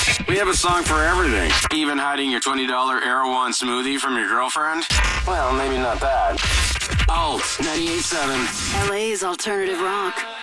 We have a song for everything. Even hiding your $20 Erewhon smoothie from your girlfriend? Well, maybe not that. Alt 98.7. LA's alternative rock.